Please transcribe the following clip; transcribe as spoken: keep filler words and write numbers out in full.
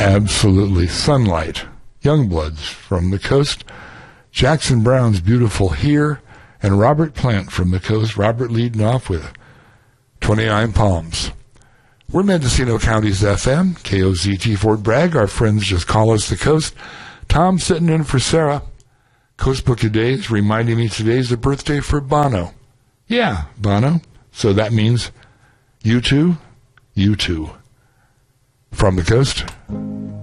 Absolutely. Sunlight. Youngbloods from the coast. Jackson Brown's Beautiful Here. And Robert Plant from the coast. Robert leading off with twenty-nine Palms. We're Mendocino County's F M, K O Z T Fort Bragg. Our friends just call us the coast. Tom sitting in for Sarah. Coast Book of Days reminding me today's the birthday for Bono. Yeah, Bono. So that means you too, you too. From the coast.